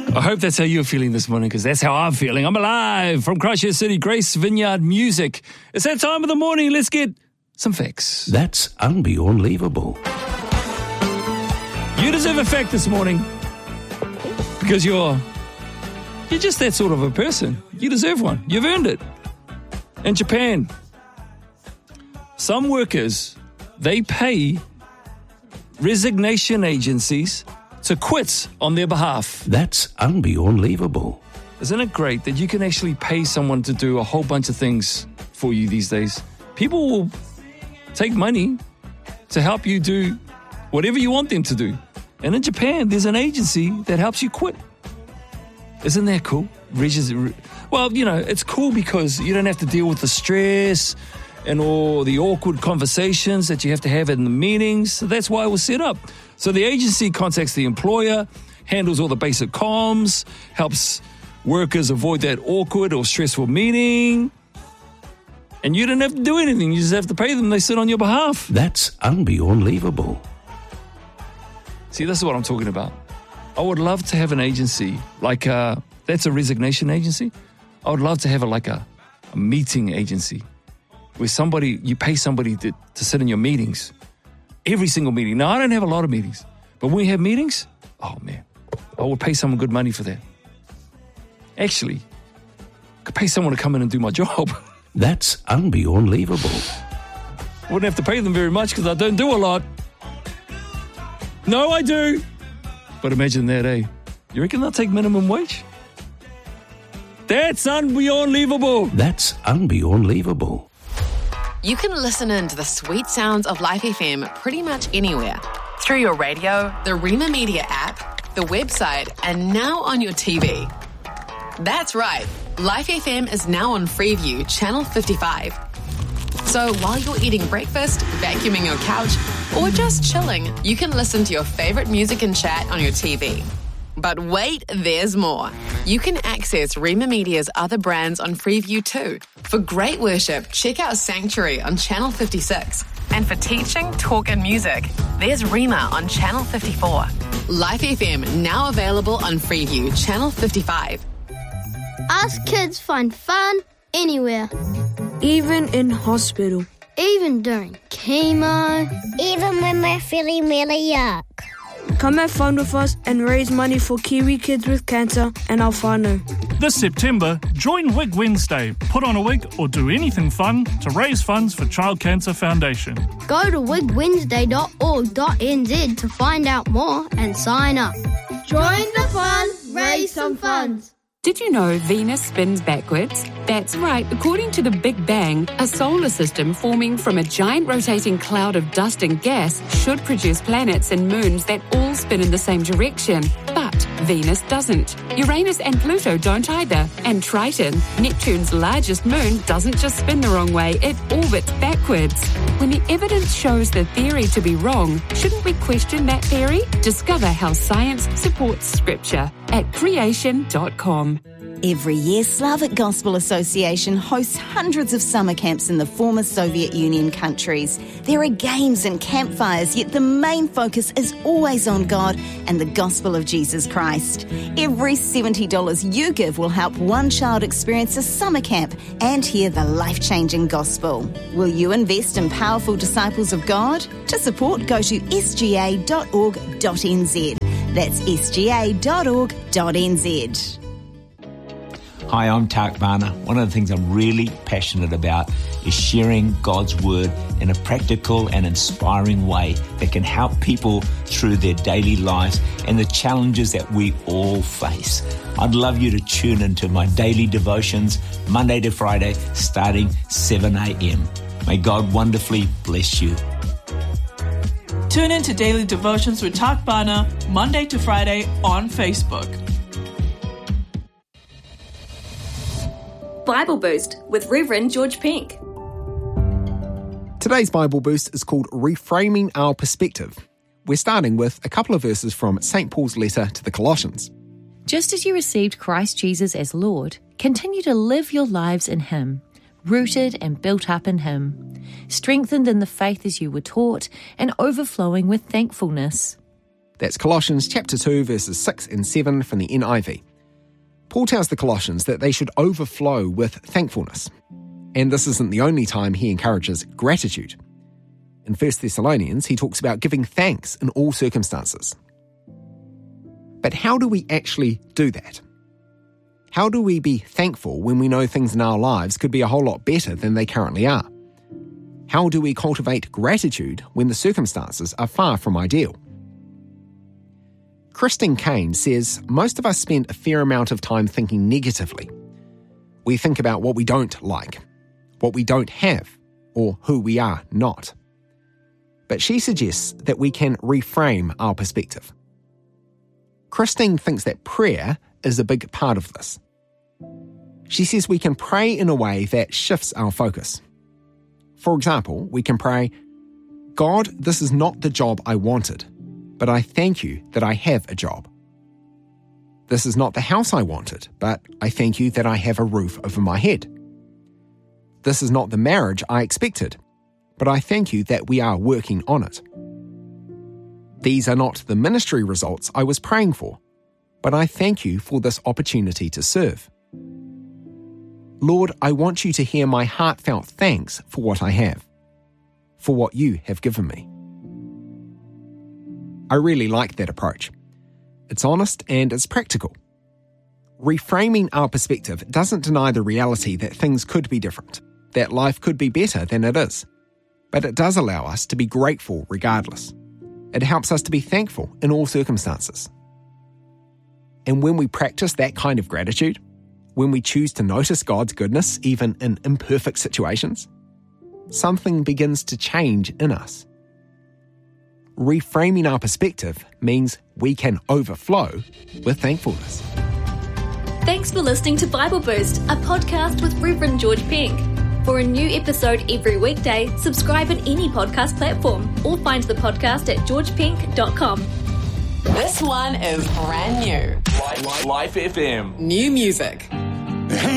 I hope that's how you're feeling this morning, because that's how I'm feeling. I'm alive from Christchurch City, Grace Vineyard Music. It's that time of the morning. Let's get some facts. That's unbelievable. You deserve a fact this morning because you're just that sort of a person. You deserve one. You've earned it. In Japan, some workers, they pay resignation agencies to quit on their behalf. That's unbelievable. Isn't it great that you can actually pay someone to do a whole bunch of things for you these days? People will take money to help you do whatever you want them to do. And in Japan, there's an agency that helps you quit. Isn't that cool? Well, you know, it's cool because you don't have to deal with the stress and all the awkward conversations that you have to have in the meetings. So that's why it was set up. So the agency contacts the employer, handles all the basic comms, helps workers avoid that awkward or stressful meeting. And you don't have to do anything. You just have to pay them. They sit on your behalf. That's unbelievable. See, this is what I'm talking about. I would love to have an agency like that's a resignation agency. I would love to have a meeting agency where you pay somebody to sit in your meetings. Every single meeting. Now, I don't have a lot of meetings, but when we have meetings, oh man, I would pay someone good money for that. Actually, I could pay someone to come in and do my job. That's unbelievable. I wouldn't have to pay them very much because I don't do a lot. No, I do. But imagine that, eh? You reckon they'll take minimum wage? That's unbelievable. That's unbelievable. You can listen in to the sweet sounds of Life FM pretty much anywhere. Through your radio, the Rima Media app, the website, and now on your TV. That's right. Life FM is now on Freeview, Channel 55. So while you're eating breakfast, vacuuming your couch, or just chilling, you can listen to your favorite music and chat on your TV. But wait, there's more. You can access Rima Media's other brands on Freeview too. For great worship, check out Sanctuary on Channel 56. And for teaching, talk and music, there's Rima on Channel 54. Life FM now available on Freeview, Channel 55. Us kids find fun anywhere. Even in hospital. Even during chemo. Even when we're feeling really yuck. Come have fun with us and raise money for Kiwi kids with cancer and our whānau. This September, join Wig Wednesday. Put on a wig or do anything fun to raise funds for Child Cancer Foundation. Go to wigwednesday.org.nz to find out more and sign up. Join the fun, raise some funds. Did you know Venus spins backwards? That's right. According to the Big Bang, a solar system forming from a giant rotating cloud of dust and gas should produce planets and moons that all spin in the same direction. But Venus doesn't. Uranus and Pluto don't either. And Triton, Neptune's largest moon, doesn't just spin the wrong way, it orbits backwards. When the evidence shows the theory to be wrong, shouldn't we question that theory? Discover how science supports scripture at creation.com. Every year, Slavic Gospel Association hosts hundreds of summer camps in the former Soviet Union countries. There are games and campfires, yet the main focus is always on God and the gospel of Jesus Christ. Every $70 you give will help one child experience a summer camp and hear the life-changing gospel. Will you invest in powerful disciples of God? To support, go to sga.org.nz. That's sga.org.nz. Hi, I'm Tak Bana. One of the things I'm really passionate about is sharing God's Word in a practical and inspiring way that can help people through their daily lives and the challenges that we all face. I'd love you to tune into my daily devotions, Monday to Friday, starting 7 a.m. May God wonderfully bless you. Tune in to Daily Devotions with Tak Bana, Monday to Friday on Facebook. Bible Boost with Reverend George Pink. Today's Bible Boost is called Reframing Our Perspective. We're starting with a couple of verses from St. Paul's letter to the Colossians. Just as you received Christ Jesus as Lord, continue to live your lives in Him, rooted and built up in Him, strengthened in the faith as you were taught, and overflowing with thankfulness. That's Colossians chapter 2, verses 6 and 7 from the NIV. Paul tells the Colossians that they should overflow with thankfulness. And this isn't the only time he encourages gratitude. In 1 Thessalonians, he talks about giving thanks in all circumstances. But how do we actually do that? How do we be thankful when we know things in our lives could be a whole lot better than they currently are? How do we cultivate gratitude when the circumstances are far from ideal? Christine Caine says most of us spend a fair amount of time thinking negatively. We think about what we don't like, what we don't have, or who we are not. But she suggests that we can reframe our perspective. Christine thinks that prayer is a big part of this. She says we can pray in a way that shifts our focus. For example, we can pray, God, this is not the job I wanted, but I thank you that I have a job. This is not the house I wanted, but I thank you that I have a roof over my head. This is not the marriage I expected, but I thank you that we are working on it. These are not the ministry results I was praying for, but I thank you for this opportunity to serve. Lord, I want you to hear my heartfelt thanks for what I have, for what you have given me. I really like that approach. It's honest and it's practical. Reframing our perspective doesn't deny the reality that things could be different, that life could be better than it is, but it does allow us to be grateful regardless. It helps us to be thankful in all circumstances. And when we practice that kind of gratitude, when we choose to notice God's goodness even in imperfect situations, something begins to change in us. Reframing our perspective means we can overflow with thankfulness. Thanks for listening to Bible Boost, a podcast with Reverend George Pink. For a new episode every weekday, subscribe on any podcast platform or find the podcast at georgepink.com. This one is brand new. Life FM. New music.